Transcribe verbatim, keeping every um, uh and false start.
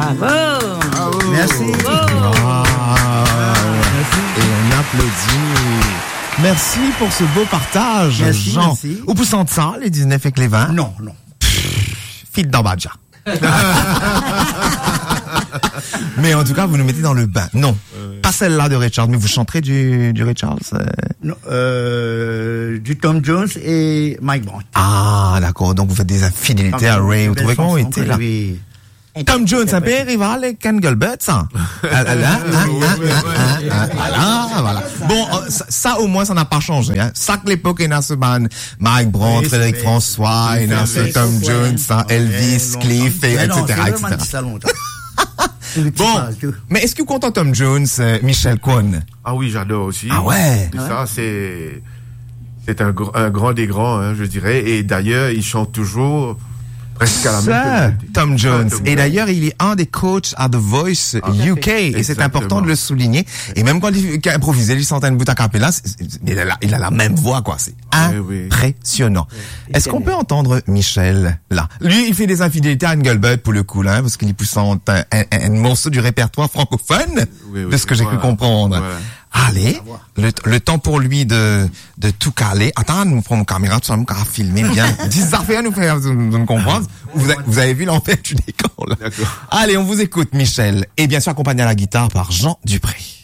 Bravo. Bravo. Merci. Bravo. Wow. Et on applaudit. Merci pour ce beau partage, Merci, Jean. merci. Ou pour sentir ça, les dix-neuf avec les vingt? Non, non. File d'Ambadja. Mais en tout cas, vous nous mettez dans le bain. Non, pas celle-là de Ray Charles, mais vous chanterez du, du Ray Charles. euh. Non, euh, du Tom Jones et Mike Brandt. Ah, d'accord. Donc vous faites des infidélités à Ray. Vous trouvez comment on était là? Oui. Tom Jones, un peu rival avec Ken Gilbert, ça. Ah, là, là, ah, ah, ah, ah, Voilà, voilà. Bon, euh, ça, ça, au moins, ça n'a pas changé. Hein. Ça que l'époque, il y a ce man, Mike Brandt, Oui, Frédéric c'est- François, il y a ce c'est- Tom c'est- Jones, hein, ouais, Elvis, longtemps. Cliff, et Mais non, etc., c'est et vraiment cetera. dit ça longtemps. Bon, mais est-ce que vous comptez Tom Jones, euh, Michel Cohn? Ah oui, j'adore aussi. Ah ouais? Et ça, c'est, c'est un, gr- un grand des grands, hein, je dirais. Et d'ailleurs, il chante toujours presque à la Ça, même Tom Jones. Tom Et Jones. d'ailleurs, il est un des coachs à The Voice U K. Et c'est Exactement. important de le souligner. Et même quand il il a improvisé, il chantait une bout à cappella, c'est- c'est- il a, la, il a la même voix, quoi. C'est Oui, oui. impressionnant. Est-ce qu'on peut entendre Michel, là? Lui, il fait des infidélités à Engelbert, pour le coup, là, parce qu'il pousse un, un, un, un morceau du répertoire francophone, Oui, oui, de ce que j'ai voilà. cru comprendre. Voilà. Allez, le, le temps pour lui de, de tout caler. Attends, nous prenons une caméra, tout ça, nous allons filmer bien. dix affaires nous faire nous, nous comprendre. Vous avez, vous avez vu l'enfer du décor, là. D'accord. Allez, on vous écoute, Michel. Et bien sûr, accompagné à la guitare par Jean Dupré.